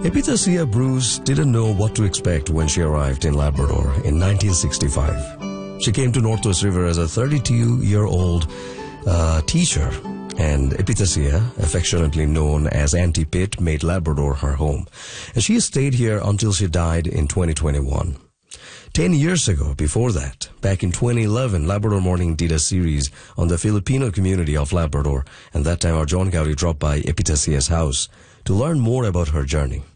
Epitasia Bruce didn't know what to expect when she arrived in Labrador in 1965. She came to Northwest River as a 32-year-old teacher, and Epitasia, affectionately known as Auntie Pitt, made Labrador her home. And she stayed here until she died in 2021. 10 years ago, before that, back in 2011, Labrador Morning did a series on the Filipino community of Labrador, and that time our John Gowdy dropped by Epitasia's house to learn more about her journey.